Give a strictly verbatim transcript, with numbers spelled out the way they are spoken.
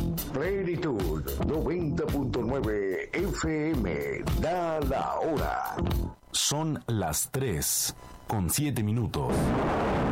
Plenitud noventa punto nueve F M. Da la hora. Son las tres con siete minutos.